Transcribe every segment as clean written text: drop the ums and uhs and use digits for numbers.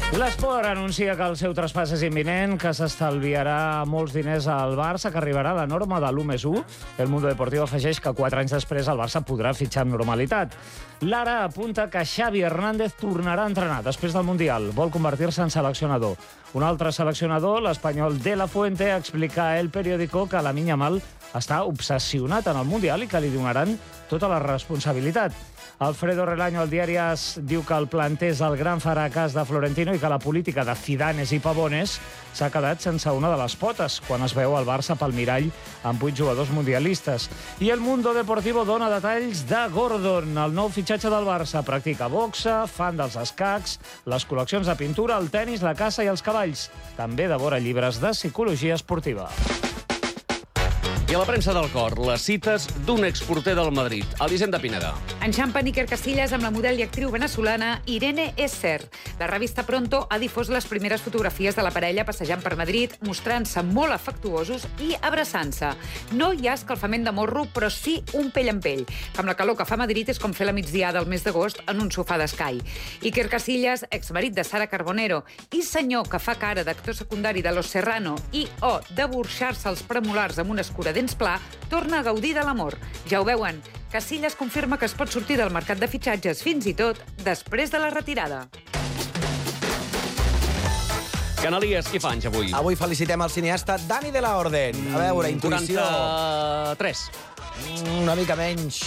L'Esport anuncia que el seu traspàs és imminent, que s'estalviarà molts diners al Barça, que arribarà la norma de l'1+1. El Mundo Deportivo afegeix que 4 anys després el Barça podrà fitxar amb normalitat. L'Ara apunta que Xavi Hernández tornarà a entrenar després del Mundial. Vol convertir-se en seleccionador. Un altre seleccionador, l'espanyol De La Fuente, explica a El Periódico que Lamine Yamal està obsessionat en el Mundial i que li donaran tota la responsabilitat. Alfredo Relaño al diari AS diu que el planter és el gran fracàs de Florentino i que la política de Zidanes i Pavones s'ha quedat sense una de les potes quan es veu el Barça pel mirall amb 8 jugadors mundialistes. I el Mundo Deportivo dona detalls de Gordon, el nou fitxatge del Barça. Practica boxa, fan dels escacs, les col·leccions de pintura, el tennis, la caça i els cavalls. També devora llibres de psicologia esportiva. I a la premsa del cor, les cites d'un exporter del Madrid, Elisenda Pineda. Enxampen Iker Casillas amb la model i actriu venezolana Irene Esser. La revista Pronto ha difós les primeres fotografies de la parella passejant per Madrid, mostrant-se molt afectuosos i abraçant-se. No hi ha escalfament de morro, però sí un pell en pell. Amb la calor que fa Madrid és com fer la migdiada del mes d'agost en un sofà d'Sky. Iker Casillas, exmarit de Sara Carbonero i senyor que fa cara d'actor secundari de Los Serrano i de burxar-se els premolars amb una escura dents pla, torna a gaudir de l'amor. Ja ho veuen, Casillas confirma que es pot sortir del mercat de fitxatges fins i tot després de la retirada. Canalies, qui fa anys avui? Avui felicitem el cineasta Dani de la Orden. A veure, intuïció... 43. Una mica menys...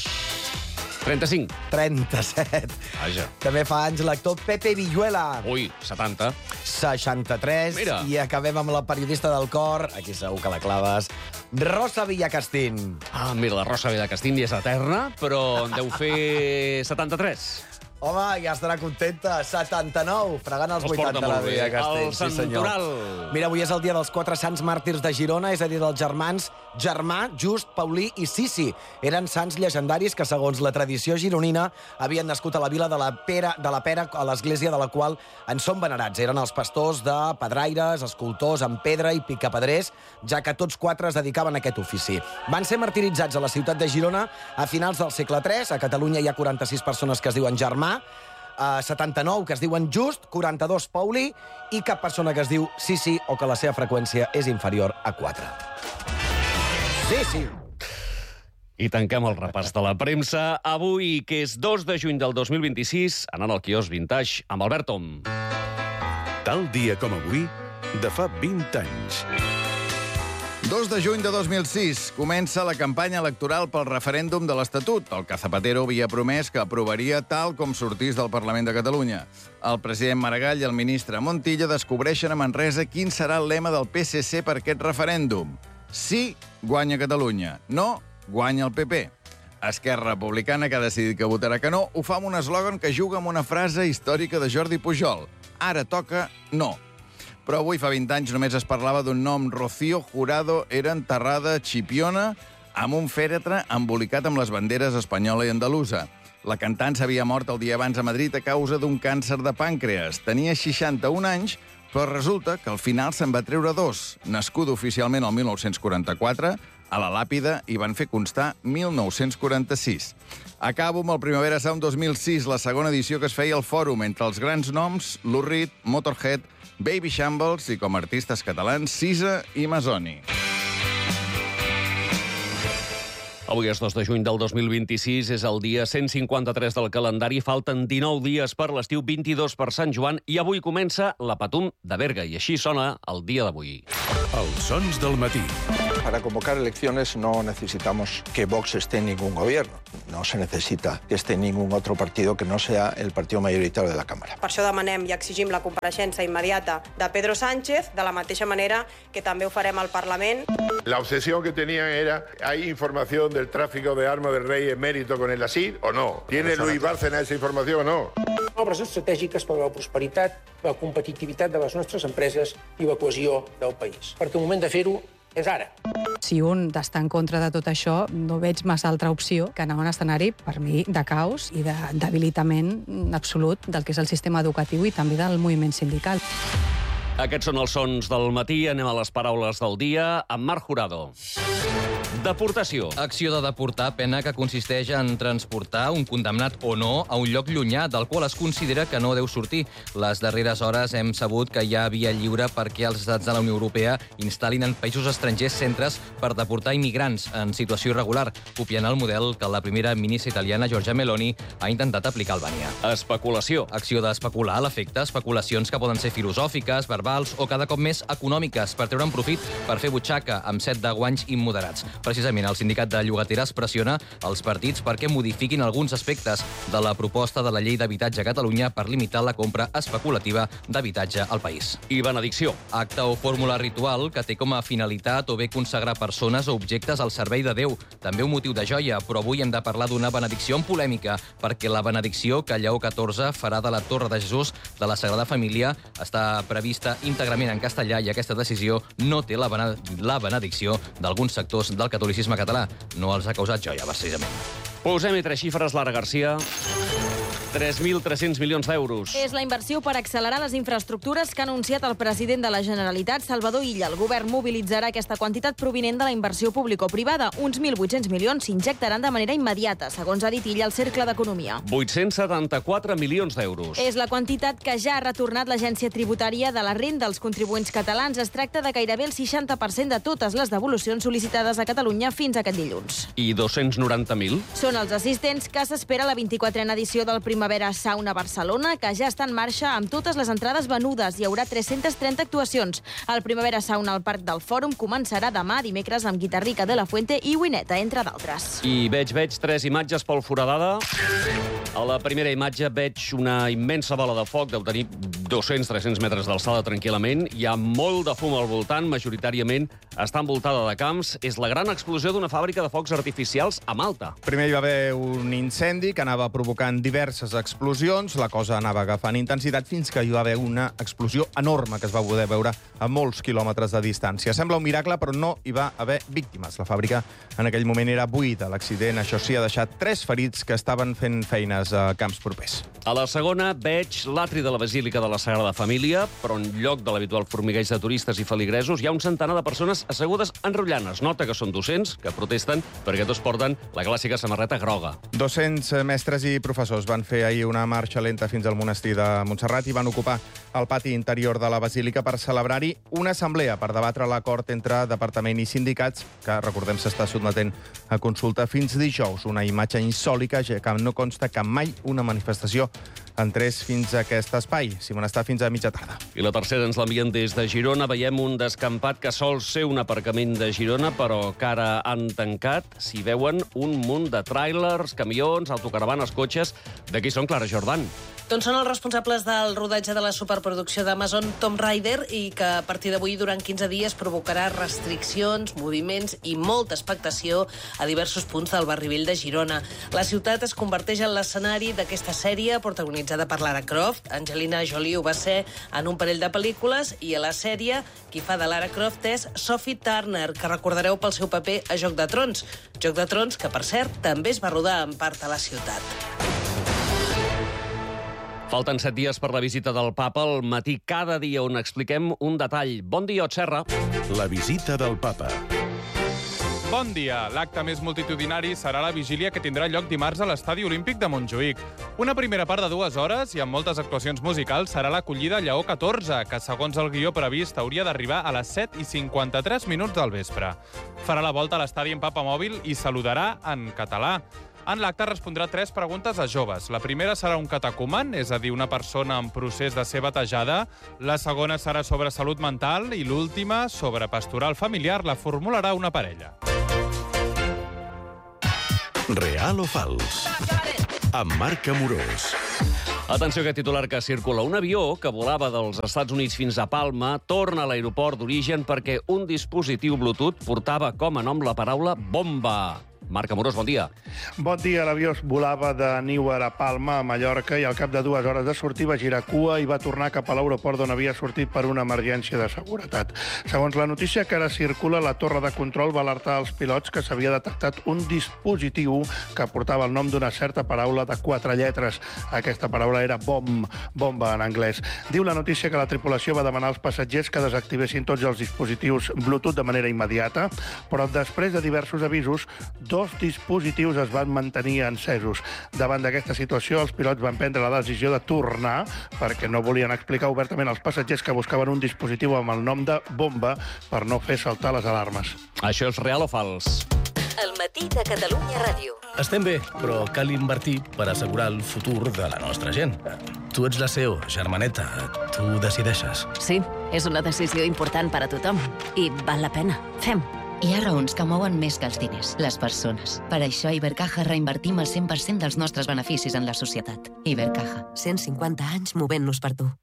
35. 37. Vaja. També fa anys l'actor Pepe Villuela. Ui, 70. 63. Mira. I acabem amb la periodista del cor, aquí segur que la claves, Rosa Villacastín. Ah, mira, la Rosa Villacastín ja és eterna, però en deu fer 73. Home, ja estarà contenta. 79, fregant els 80 la Villacastín. El Santoral. Mira, avui és el dia dels 4 sants màrtirs de Girona, és a dir, dels germans Germà, Just, Paulí i Sissi. Eren sants llegendaris que, segons la tradició gironina, havien nascut a la vila de la Pera, a l'església de la qual en són venerats. Eren els pastors de pedraires, escultors en pedra i picapedrers, ja que tots 4 es dedicaven a aquest ofici. Van ser martiritzats a la ciutat de Girona a finals del segle III. A Catalunya hi ha 46 persones que es diuen Germà, 79 que es diuen Just, 42 Paulí i cap persona que es diu Sissi o que la seva freqüència és inferior a 4. Sí. I tanquem el repàs de la premsa. Avui, que és 2 de juny del 2026, anant al quiosc Vintage amb Albert Tom. Tal dia com avui, de fa 20 anys. 2 de juny de 2006 comença la campanya electoral pel referèndum de l'Estatut, el que Zapatero havia promès que aprovaria tal com sortís del Parlament de Catalunya. El president Maragall i el ministre Montilla descobreixen a Manresa quin serà el lema del PSC per aquest referèndum. Sí, guanya Catalunya. No, guanya el PP. Esquerra Republicana, que ha decidit que votarà que no, ho fa amb un eslògan que juga amb una frase històrica de Jordi Pujol. Ara toca no. Però avui, fa 20 anys, només es parlava d'un nom. Rocío Jurado era enterrada a Chipiona amb un fèretre embolicat amb les banderes espanyola i andalusa. La cantant s'havia mort el dia abans a Madrid a causa d'un càncer de pàncreas. Tenia 61 anys, però resulta que al final se'n va treure 2. Nascuda oficialment el 1944, a la làpida hi van fer constar 1946. Acabo amb el Primavera Sound 2006, la segona edició que es feia al Fòrum. Entre els grans noms, Lou Reed, Motorhead, Baby Shambles i com a artistes catalans, Sisa i Masoni. Avui és 2 de juny del 2026, és el dia 153 del calendari, falten 19 dies per l'estiu, 22 per Sant Joan, i avui comença la Patum de Berga, i així sona el dia d'avui. Els sons del matí. Para convocar elecciones no necesitamos que Vox esté en ningún gobierno. No se necesita que esté en ningún otro partido que no sea el partido mayoritario de la Cámara. Per això demanem i exigim la compareixença immediata de Pedro Sánchez, de la mateixa manera que també ho farem al Parlament. La obsesión que tenían era, ¿hay información del tráfico de armas del rey emérito con el ASIR o no? ¿Tiene Luis Bárcena esa información o no? Obres estratègiques per a la prosperitat, la competitivitat de les nostres empreses i la cohesió del país. Perquè el moment de fer-ho és ara. Si un està en contra de tot això, no veig massa altra opció que anar a un escenari, per mi, de caos i de debilitament absolut del que és el sistema educatiu i també del moviment sindical. Aquests són els sons del matí. Anem a les paraules del dia amb Marc Jurado. Deportació. Acció de deportar, pena que consisteix en transportar un condemnat o no a un lloc llunyà del qual es considera que no deu sortir. Les darreres hores hem sabut que hi ha via lliure perquè els estats de la Unió Europea instal·lin en països estrangers centres per deportar immigrants en situació irregular, copiant el model que la primera ministra italiana, Giorgia Meloni, ha intentat aplicar a Albània. Especulació. Acció d'especular a l'efecte, especulacions que poden ser filosòfiques, verbals o cada cop més econòmiques per treure'n profit, per fer butxaca amb set de guanys immoderats. Precisament, el sindicat de llogateres pressiona els partits perquè modifiquin alguns aspectes de la proposta de la llei d'habitatge a Catalunya per limitar la compra especulativa d'habitatge al país. I benedicció. Acte o fórmula ritual que té com a finalitat o bé consagrar persones o objectes al servei de Déu. També un motiu de joia, però avui hem de parlar d'una benedicció en polèmica, perquè la benedicció que Lleó XIV farà de la Torre de Jesús de la Sagrada Família està prevista íntegrament en castellà i aquesta decisió no té la benedicció d'alguns sectors del catolicisme català. No els ha causat joia, precisament. Posem-hi 3 xifres, Lara Garcia. 3.300 milions d'euros. És la inversió per accelerar les infraestructures que ha anunciat el president de la Generalitat, Salvador Illa. El govern mobilitzarà aquesta quantitat provinent de la inversió público-privada. Uns 1.800 milions s'injectaran de manera immediata, segons ha dit Illa al Cercle d'Economia. 874 milions d'euros. És la quantitat que ja ha retornat l'Agència Tributària de la Renda als contribuents catalans. Es tracta de gairebé el 60% de totes les devolucions sol·licitades a Catalunya fins aquest dilluns. I 290.000? Són els assistents que s'espera la 24a edició del Primavera Sauna Barcelona, que ja està en marxa amb totes les entrades venudes. Hi haurà 330 actuacions. El Primavera Sauna al Parc del Fòrum començarà demà, dimecres, amb Guitarrica de la Fuente i Wineta, entre d'altres. I veig 3 imatges pel Foradada. A la primera imatge veig una immensa bola de foc, deu tenir 200-300 metres d'alçada tranquil·lament. Hi ha molt de fum al voltant, majoritàriament està envoltada de camps. És la gran explosió d'una fàbrica de focs artificials a Malta. Primer hi va haver un incendi que anava provocant diverses explosions. La cosa anava agafant intensitat fins que hi va haver una explosió enorme que es va poder veure a molts quilòmetres de distància. Sembla un miracle, però no hi va haver víctimes. La fàbrica en aquell moment era buida. L'accident, això sí, ha deixat 3 ferits que estaven fent feines a camps propers. A la segona veig l'atri de la Basílica de la Sagrada Família, però en lloc de l'habitual formigueig de turistes i feligresos hi ha un centenar de persones assegudes enrotllant. Es nota que són docents que protesten perquè tots porten la clàssica samarreta groga. 200 mestres i professors van fer ahir una marxa lenta fins al monestir de Montserrat i van ocupar el pati interior de la Basílica per celebrar-hi una assemblea per debatre l'acord entre departament i sindicats, que, recordem, s'està sotmetent a consulta fins dijous. Una imatge insòlica, ja que no consta que mai una manifestació entrés fins a aquest espai. Si me n'està fins a mitja tarda. I la tercera ens l'envien des de Girona. Veiem un descampat que sol ser un aparcament de Girona, però que ara han tancat. S'hi veuen un munt de tràilers, camions, autocaravanes, cotxes. De qui són, Clara Jordan? Doncs són els responsables del rodatge de la superproducció d'Amazon Tomb Raider i que a partir d'avui durant 15 dies provocarà restriccions, moviments i molta expectació a diversos punts del barri vell de Girona. La ciutat es converteix en l'escenari d'aquesta sèrie protagonitzada per Lara Croft. Angelina Jolie ho va ser en un parell de pel·lícules i a la sèrie qui fa de Lara Croft és Sophie Turner, que recordareu pel seu paper a Joc de Trons. Joc de Trons que, per cert, també es va rodar en part a la ciutat. Falten 7 dies per la visita del papa, al matí cada dia on expliquem un detall. Bon dia, Otserra. La visita del papa. Bon dia. L'acte més multitudinari serà la vigília que tindrà lloc dimarts a l'Estadi Olímpic de Montjuïc. Una primera part de 2 hores i amb moltes actuacions musicals serà l'acollida Lleó XIV, que segons el guió previst hauria d'arribar a les 7:53 del vespre. Farà la volta a l'estadi en papamòbil i saludarà en català. En l'acte respondrà 3 preguntes a joves. La primera serà un catecumen, és a dir, una persona en procés de ser batejada. La segona serà sobre salut mental i l'última, sobre pastoral familiar, la formularà una parella. Real o fals? Amb Marc Amorós. Atenció a aquest titular que circula. Un avió que volava dels Estats Units fins a Palma torna a l'aeroport d'origen perquè un dispositiu Bluetooth portava com a nom la paraula bomba. Marc Amorós, bon dia. Bon dia. L'avió volava de Newark a Palma, a Mallorca, i al cap de 2 hores de sortir va girar cua i va tornar cap a l'aeroport d'on havia sortit per una emergència de seguretat. Segons la notícia que ara circula, la torre de control va alertar als pilots que s'havia detectat un dispositiu que portava el nom d'una certa paraula de 4 lletres. Aquesta paraula era bomba en anglès. Diu la notícia que la tripulació va demanar als passatgers que desactivessin tots els dispositius Bluetooth de manera immediata, però després de diversos avisos, 2 dispositius es van mantenir encesos. Davant d'aquesta situació, els pilots van prendre la decisió de tornar perquè no volien explicar obertament als passatgers que buscaven un dispositiu amb el nom de bomba per no fer saltar les alarmes. Això és real o fals? El matí de Catalunya Ràdio. Estem bé, però cal invertir per assegurar el futur de la nostra gent. Tu ets la CEO, germaneta. Tu decideixes. Sí, és una decisió important per a tothom. I val la pena. Fem. Hi ha raons que mouen més que els diners, les persones. Per això a Ibercaja reinvertim el 100% dels nostres beneficis en la societat. Ibercaja, 150 anys movent-nos per tu.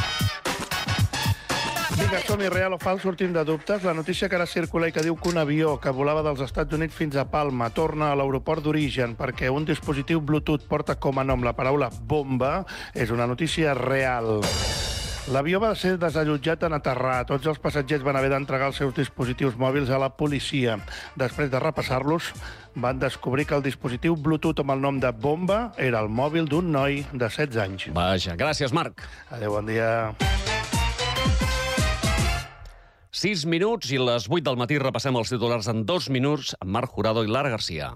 Vinga, som-hi, real o fals, sortim de dubtes. La notícia que ara circula i que diu que un avió que volava dels Estats Units fins a Palma torna a l'aeroport d'origen perquè un dispositiu Bluetooth porta com a nom la paraula bomba és una notícia real. L'avió va ser desallotjat en aterrar. Tots els passatgers van haver d'entregar els seus dispositius mòbils a la policia. Després de repassar-los, van descobrir que el dispositiu Bluetooth amb el nom de bomba era el mòbil d'un noi de 16 anys. Vaja, gràcies, Marc. Adéu, bon dia. 6 minuts i les 8 del matí repassem els titulars en 2 minuts amb Marc Jurado i Lara Garcia.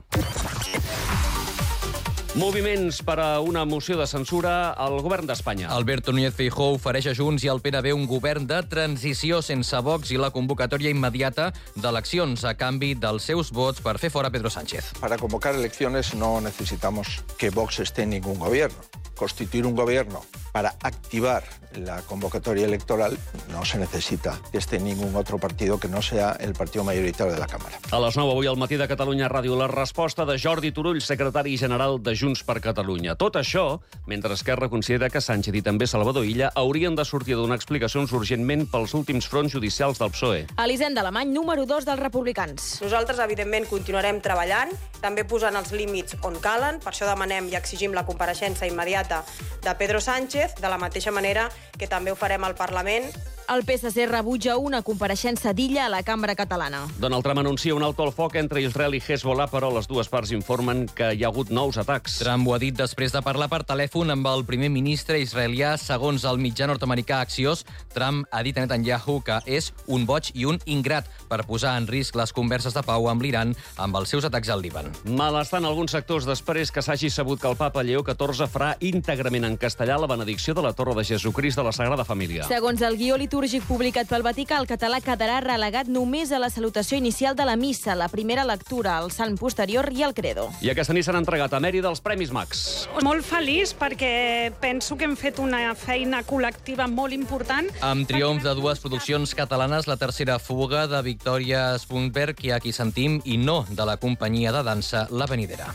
Moviments per a una moció de censura al govern d'Espanya. Alberto Núñez Feijóo ofereix a Junts i al PNB un govern de transició sense Vox i la convocatòria immediata d'eleccions a canvi dels seus vots per fer fora Pedro Sánchez. Para convocar elecciones no necesitamos que Vox esté en ningún gobierno. Constituir un gobierno para activar la convocatoria electoral no se necesita que esté ningún otro partido que no sea el partido mayoritario de la Cámara. A les 9 avui al matí de Catalunya Ràdio, la resposta de Jordi Turull, secretari general de Junts per Catalunya. Tot això, mentre Esquerra considera que Sánchez i també Salvador Illa haurien de sortir a donar explicacions urgentment pels últims fronts judicials del PSOE. Elisenda Alemany, número 2 dels republicans. Nosaltres, evidentment, continuarem treballant, també posant els límits on calen. Per això demanem i exigim la compareixença immediata de Pedro Sánchez, de la mateixa manera que també ho farem al Parlament. El PSC rebutja una compareixença d'Illa a la Cambra Catalana. Donald Trump anuncia un alto al foc entre Israel i Hezbollah, però les dues parts informen que hi ha hagut nous atacs. Trump ho ha dit després de parlar per telèfon amb el primer ministre israelià. Segons el mitjà nord-americà Axios, Trump ha dit a Netanyahu que és un boig i un ingrat per posar en risc les converses de pau amb l'Iran amb els seus atacs al Líban. Malestar en alguns sectors després que s'hagi sabut que el papa Lleó XIV farà íntegrament en castellà la benedicció de la Torre de Jesucrist de la Sagrada Família. Segons el guió litúrgic publicat pel Vaticà, el català quedarà relegat només a la salutació inicial de la missa, la primera lectura, el sant posterior i el credo. I aquesta nit s'han entregat a Mèrida els Premis Max. Molt feliç perquè penso que hem fet una feina col·lectiva molt important. Amb triomf de dues produccions catalanes, La tercera fuga de Victòria Spunberg, i aquí sentim, i no de la companyia de dansa La Venidera.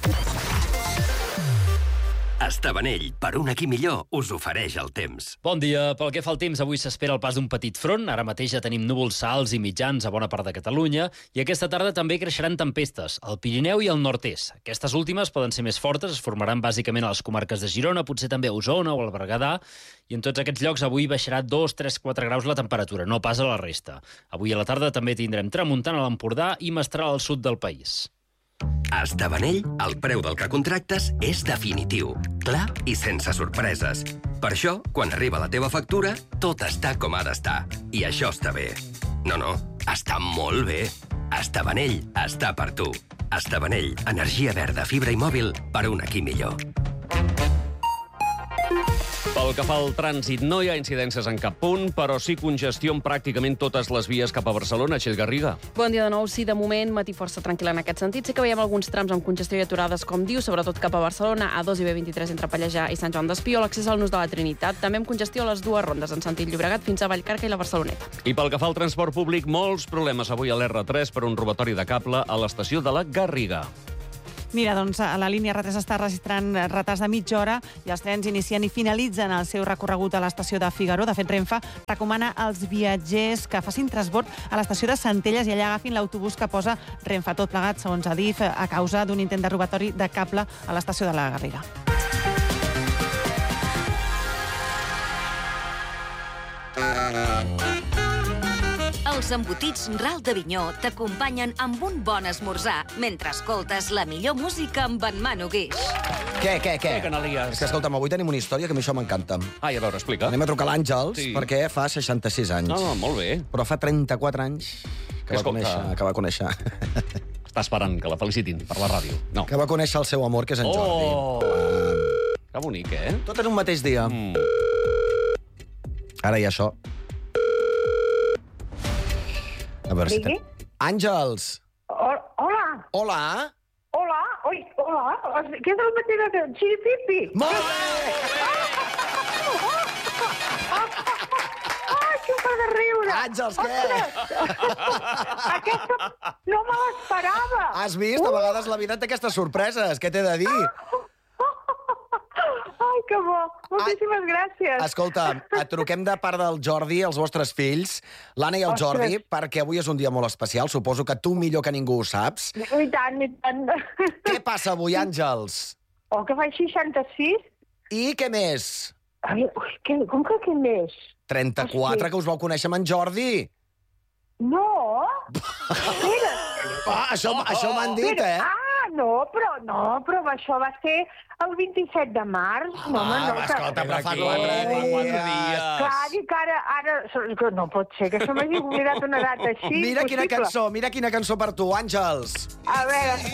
Estabanell, per un aquí millor, us ofereix el temps. Bon dia. Pel que fa al temps, avui s'espera el pas d'un petit front. Ara mateix ja tenim núvols alts i mitjans a bona part de Catalunya i aquesta tarda també creixeran tempestes al Pirineu i al nord-est. Aquestes últimes poden ser més fortes, es formaran bàsicament a les comarques de Girona, potser també a Osona o al Berguedà, i en tots aquests llocs avui baixarà 2, 3, 4 graus la temperatura, no pas a la resta. Avui a la tarda també tindrem tramuntana a l'Empordà i mestral al sud del país. A Estabanell, el preu del que contractes és definitiu, clar i sense sorpreses. Per això, quan arriba la teva factura, tot està com ha d'estar. I això està bé. No, està molt bé. Estabanell està per tu. Estabanell, energia verda, fibra i mòbil per un aquí millor. Pel que fa al trànsit, no hi ha incidències en cap punt, però sí congestió en pràcticament totes les vies cap a Barcelona. Txell Garriga. Bon dia de nou. Sí, de moment, matí força tranquil en aquest sentit. Sí que veiem alguns trams amb congestió i aturades, com diu, sobretot cap a Barcelona, A2 i B23 entre Pallejà i Sant Joan d'Espí, o l'accés al Nus de la Trinitat. També amb congestió a les dues rondes, en sentit Llobregat fins a Vallcarca i la Barceloneta. I pel que fa al transport públic, molts problemes avui a l'R3 per un robatori de cable a l'estació de la Garriga. Mira, doncs la línia R3 està registrant retards de mitja hora i els trens inicien i finalitzen el seu recorregut a l'estació de Figaró. De fet, Renfe recomana als viatgers que facin transbord a l'estació de Centelles i allà agafin l'autobús que posa Renfe. Tot plegat, segons Adif, a causa d'un intent de robatori de cable a l'estació de la Garriga. Els embotits Ral d'Avinyó t'acompanyen amb un bon esmorzar mentre escoltes la millor música amb en Manu Guix. Què? Canalies? És que, escolta'm, avui tenim una història que a mi això m'encanta. Ai, a veure, explica. Anem a trucar a l'Àngels, Sí. perquè fa 66 anys. No, molt bé. Però fa 34 anys que va conèixer. Està esperant que la felicitin per la ràdio. No. Que va conèixer el seu amor, que és en Jordi. Oh! Que bonic, eh? Tot en un mateix dia. Ara hi ha això. A veure si... Àngels! Hola! Hola! Hola! Oi, hola! Què és el mateix de Xiripipi? Molt bé! Ai, que m'ha de riure! Àngels, què? Aquesta no me l'esperava! Has vist? A vegades la vida té aquestes sorpreses. Què t'he de dir? Ai, que bo! Moltíssimes gràcies! Escolta, et truquem de part del Jordi, els vostres fills, l'Anna i el Jordi, perquè avui és un dia molt especial. Suposo que tu millor que ningú ho saps. I tant, i tant. Què passa avui, Àngels? Oh, que faig 66? I què més? Ai, com que què més? 34, que us vau conèixer amb en Jordi. No! Això m'han dit, eh? No, però això va ser el 27 de març. Escolta, però fa 4 dies. Clar, dic ara... No pot ser, que se m'hagi oblidat una data així. Mira quina cançó per tu, Àngels. A veure,